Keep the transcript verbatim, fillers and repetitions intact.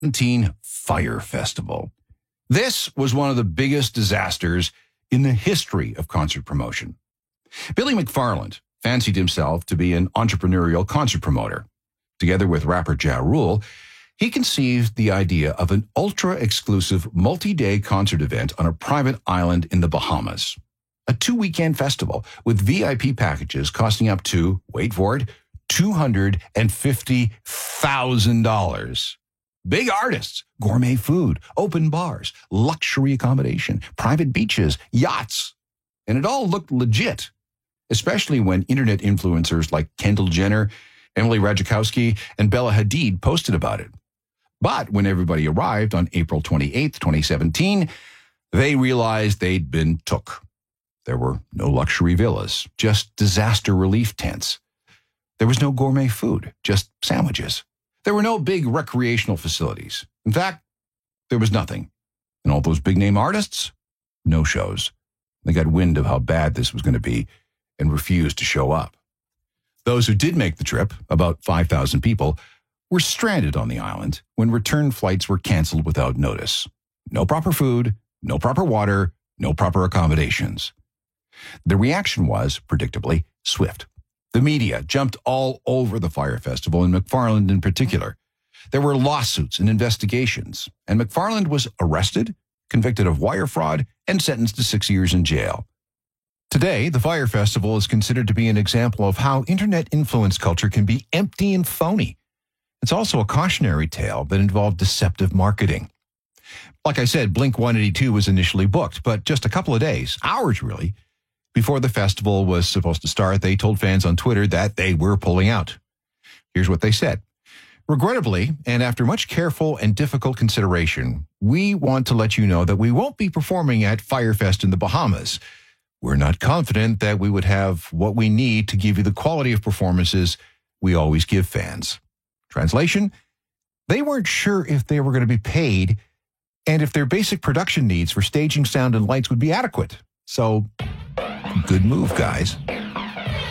seventeen Fire Festival. This was one of the biggest disasters in the history of concert promotion. Billy McFarland fancied himself to be an entrepreneurial concert promoter. Together with rapper Ja Rule, he conceived the idea of an ultra-exclusive multi-day concert event on a private island in the Bahamas. A two-weekend festival with V I P packages costing up to, wait for it, two hundred fifty thousand dollars. Big artists, gourmet food, open bars, luxury accommodation, private beaches, yachts. And it all looked legit, especially when internet influencers like Kendall Jenner, Emily Ratajkowski, and Bella Hadid posted about it. But when everybody arrived on April twenty-eighth, twenty seventeen, they realized they'd been took. There were no luxury villas, just disaster relief tents. There was no gourmet food, just sandwiches. There were no big recreational facilities. In fact, there was nothing. And all those big-name artists? No shows. They got wind of how bad this was going to be and refused to show up. Those who did make the trip, about five thousand people, were stranded on the island when return flights were canceled without notice. No proper food, no proper water, no proper accommodations. The reaction was, predictably, swift. The media jumped all over the Fire Festival, and McFarland in particular. There were lawsuits and investigations, and McFarland was arrested, convicted of wire fraud, and sentenced to six years in jail. Today, the Fire Festival is considered to be an example of how internet influence culture can be empty and phony. It's also a cautionary tale that involved deceptive marketing. Like I said, Blink one eighty-two was initially booked, but just a couple of days, hours really, before the festival was supposed to start, they told fans on Twitter that they were pulling out. Here's what they said. Regrettably, and after much careful and difficult consideration, we want to let you know that we won't be performing at Firefest in the Bahamas. We're not confident that we would have what we need to give you the quality of performances we always give fans. Translation, they weren't sure if they were going to be paid and if their basic production needs for staging, sound, and lights would be adequate. So, good move, guys.